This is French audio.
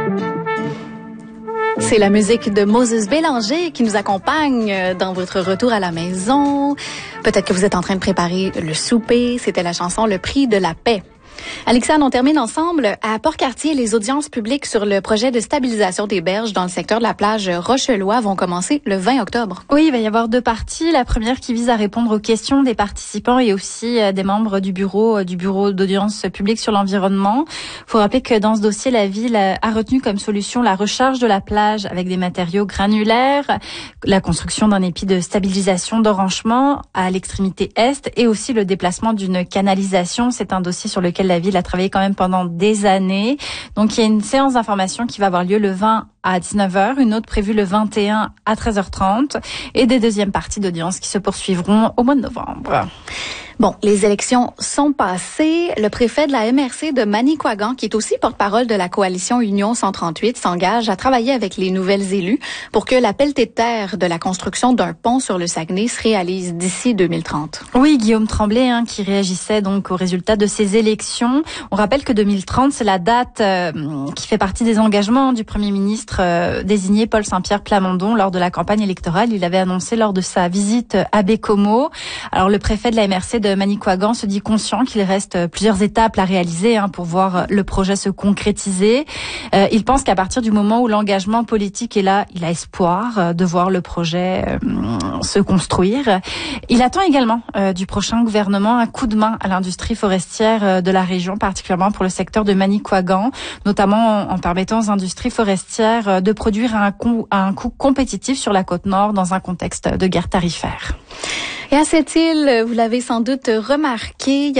C'est la musique de Moses Bélanger qui nous accompagne dans votre retour à la maison. Peut-être que vous êtes en train de préparer le souper. C'était la chanson Le prix de la paix. Alexandre, on termine ensemble. À Port-Cartier, les audiences publiques sur le projet de stabilisation des berges dans le secteur de la plage Rochelois vont commencer le 20 octobre. Oui, il va y avoir deux parties. La première qui vise à répondre aux questions des participants et aussi des membres du bureau d'audience publique sur l'environnement. Il faut rappeler que dans ce dossier, la ville a retenu comme solution la recharge de la plage avec des matériaux granulaires, la construction d'un épi de stabilisation d'enrochement à l'extrémité est et aussi le déplacement d'une canalisation. C'est un dossier sur lequel la ville a travaillé quand même pendant des années. Donc, il y a une séance d'information qui va avoir lieu le 20 à 19h, une autre prévue le 21 à 13h30 et des deuxièmes parties d'audience qui se poursuivront au mois de novembre. Bon, les élections sont passées. Le préfet de la MRC de Manicouagan, qui est aussi porte-parole de la coalition Union 138, s'engage à travailler avec les nouvelles élues pour que la pelletée de terre de la construction d'un pont sur le Saguenay se réalise d'ici 2030. Oui, Guillaume Tremblay, qui réagissait donc aux résultats de ces élections. On rappelle que 2030, c'est la date qui fait partie des engagements du Premier ministre désigné Paul Saint-Pierre Plamondon lors de la campagne électorale. Il avait annoncé lors de sa visite à Bécomo. Alors, le préfet de la MRC de Manicouagan se dit conscient qu'il reste plusieurs étapes à réaliser pour voir le projet se concrétiser. Il pense qu'à partir du moment où l'engagement politique est là, il a espoir de voir le projet se construire. Il attend également du prochain gouvernement un coup de main à l'industrie forestière de la région, particulièrement pour le secteur de Manicouagan, notamment en permettant aux industries forestières de produire à un coût compétitif sur la côte nord dans un contexte de guerre tarifaire. Et à cette île, vous l'avez sans doute remarqué,